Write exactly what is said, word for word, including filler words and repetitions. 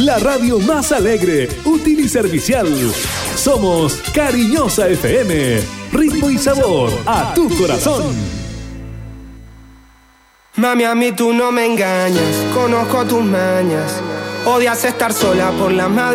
la radio más alegre, útil y servicial. Somos Cariñosa F M. Ritmo y sabor a tu corazón. Mami, a mí tú no me engañas, conozco tus mañas. Odias estar sola por la madre.